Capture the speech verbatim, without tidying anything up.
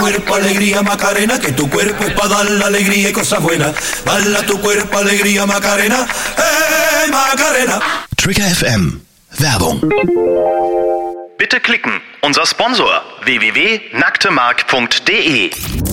cuerpo alegría Macarena, que tu cuerpo es para dar la alegría y cosas buenas. Bala tu cuerpo alegría Macarena, hey Macarena. Trigger F M. Werbung. Bitte klicken. Unser Sponsor w w w punkt nacktemark punkt d e